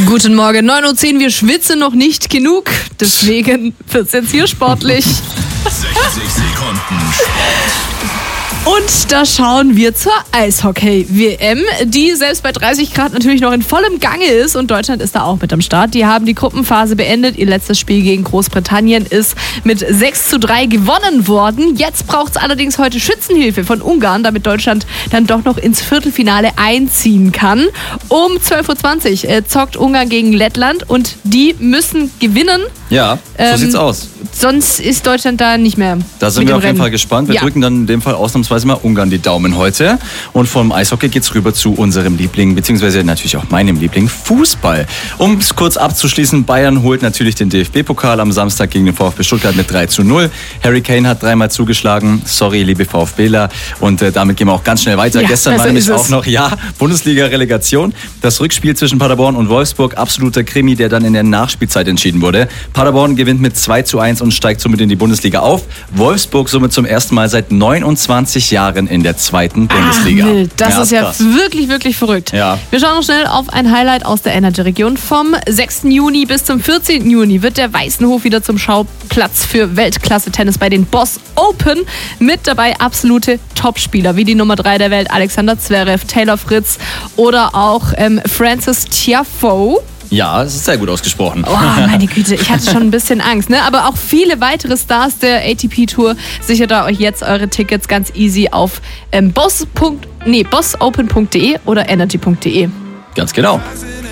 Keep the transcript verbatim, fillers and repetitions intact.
Guten Morgen, neun Uhr zehn, wir schwitzen noch nicht genug, deswegen wird es jetzt hier sportlich. sechzig Sekunden Sport. Und da schauen wir zur Eishockey-W M, die selbst bei dreißig Grad natürlich noch in vollem Gange ist und Deutschland ist da auch mit am Start. Die haben die Gruppenphase beendet. Ihr letztes Spiel gegen Großbritannien ist mit sechs zu drei gewonnen worden. Jetzt braucht es allerdings heute Schützenhilfe von Ungarn, damit Deutschland dann doch noch ins Viertelfinale einziehen kann. Um zwölf Uhr zwanzig äh, zockt Ungarn gegen Lettland und die müssen gewinnen. Ja, so ähm, sieht's aus. Sonst ist Deutschland da nicht mehr. Da sind mit wir dem auf jeden Rennen. Fall gespannt. Wir Ja. drücken dann in dem Fall ausnahmsweise mal Ungarn die Daumen heute. Und vom Eishockey geht's rüber zu unserem Liebling, beziehungsweise natürlich auch meinem Liebling, Fußball. Um es kurz abzuschließen, Bayern holt natürlich den D F B-Pokal am Samstag gegen den VfB Stuttgart mit drei zu null. Harry Kane hat dreimal zugeschlagen. Sorry, liebe VfBler. Und äh, damit gehen wir auch ganz schnell weiter. Ja, Gestern war besser nämlich ist auch es. noch, ja, Bundesliga-Relegation. Das Rückspiel zwischen Paderborn und Wolfsburg, absoluter Krimi, der dann in der Nachspielzeit entschieden wurde. Paderborn gewinnt mit zwei zu eins und steigt somit in die Bundesliga auf. Wolfsburg somit zum ersten Mal seit neunundzwanzig Jahren in der zweiten Bundesliga. Ah, wild. Das Ja, ist ja krass. wirklich, wirklich verrückt. Ja. Wir schauen noch schnell auf ein Highlight aus der Energy-Region. Vom sechsten Juni bis zum vierzehnten Juni wird der Weißenhof wieder zum Schauplatz für Weltklasse-Tennis bei den Boss Open. Mit dabei absolute Topspieler wie die Nummer drei der Welt, Alexander Zverev, Taylor Fritz oder auch ähm, Frances Tiafoe. Ja, das ist sehr gut ausgesprochen. Oh, meine Güte, ich hatte schon ein bisschen Angst, ne? Aber auch viele weitere Stars der A T P-Tour. Sichert da euch jetzt eure Tickets ganz easy auf ähm, boss. Nee, bossopen punkt de oder energy punkt de. Ganz genau. Rising